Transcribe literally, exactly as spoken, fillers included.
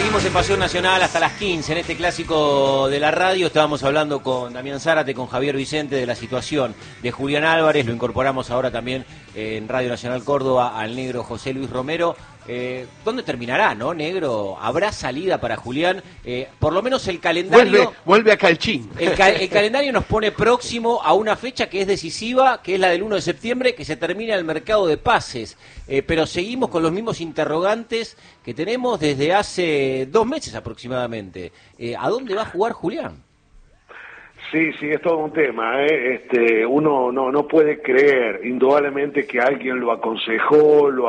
Seguimos en Pasión Nacional hasta las quince en este clásico de la radio. Estábamos hablando con Damián Zárate, con Javier Vicente de la situación de Julián Álvarez. Lo incorporamos ahora también en Radio Nacional Córdoba al negro José Luis Romero. Eh, ¿Dónde terminará, no, negro? ¿Habrá salida para Julián? Eh, por lo menos el calendario... Vuelve, vuelve a Calchín. El, ca el calendario nos pone próximo a una fecha que es decisiva, que es la del uno de septiembre, que se termina el mercado de pases. Eh, pero seguimos con los mismos interrogantes que tenemos desde hace dos meses aproximadamente. Eh, ¿A dónde va a jugar Julián? Sí, sí, es todo un tema, ¿eh? Este, uno no, no puede creer, indudablemente, que alguien lo aconsejó, lo